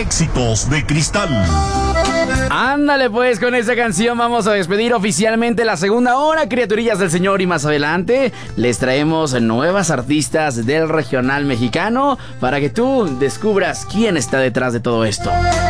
Éxitos de Cristal. Ándale pues, con esta canción vamos a despedir oficialmente la segunda hora, criaturillas del Señor, y más adelante les traemos nuevas artistas del regional mexicano para que tú descubras quién está detrás de todo esto.